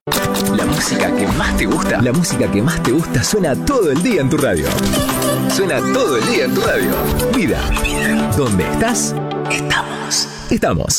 La música que más te gusta. La música que más te gusta suena todo el día en tu radio. Suena todo el día en tu radio. Vida. ¿Dónde estás? Estamos.